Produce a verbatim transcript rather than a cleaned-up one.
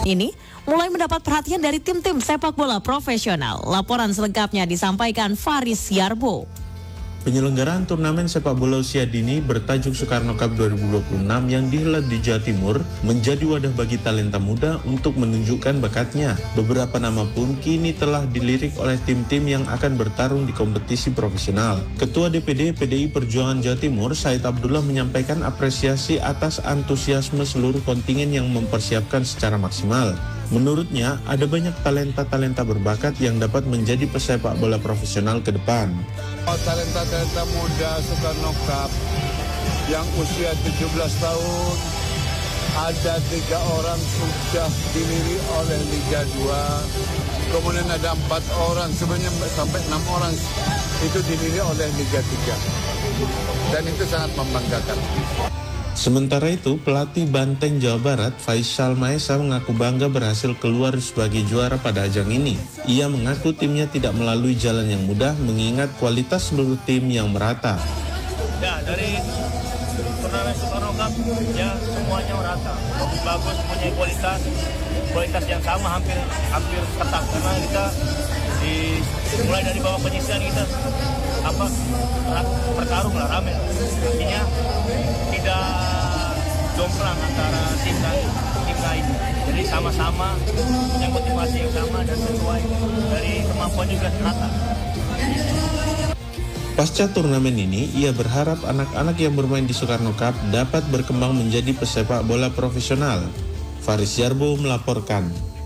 ini mulai mendapat perhatian dari tim-tim sepak bola profesional. Laporan selengkapnya disampaikan Faris Yarbo. Penyelenggaraan turnamen sepak bola usia dini bertajuk Soekarno Cup dua ribu dua puluh enam yang dihelat di Jawa Timur menjadi wadah bagi talenta muda untuk menunjukkan bakatnya. Beberapa nama pun kini telah dilirik oleh tim-tim yang akan bertarung di kompetisi profesional. Ketua D P D P D I Perjuangan Jawa Timur, Said Abdullah, menyampaikan apresiasi atas antusiasme seluruh kontingen yang mempersiapkan secara maksimal. Menurutnya, ada banyak talenta-talenta berbakat yang dapat menjadi pesepak bola profesional ke depan. Talenta-talenta muda Soekarno Cup yang usia tujuh belas tahun, ada tiga orang sudah dilirik oleh Liga dua, kemudian ada empat orang, sebenarnya sampai enam orang itu dilirik oleh Liga tiga. Dan itu sangat membanggakan. Sementara itu, pelatih Banteng Jawa Barat, Faisal Maesa, mengaku bangga berhasil keluar sebagai juara pada ajang ini. Ia mengaku timnya tidak melalui jalan yang mudah mengingat kualitas seluruh tim yang merata. Ya, dari turnamen Soekarno Cup, ya semuanya merata. Bagus, punya kualitas, kualitas yang sama, hampir hampir ketat. Karena kita di, mulai dari bawah penyisian kita apa bertarung lah, rame. Artinya tidak jomplang antara tim dan tim lain. Jadi sama-sama punya motivasi yang sama dan sesuai dari kemampuan juga rata. Pasca turnamen ini, ia berharap anak-anak yang bermain di Soekarno Cup dapat berkembang menjadi pesepak bola profesional. Faris Yarbo melaporkan.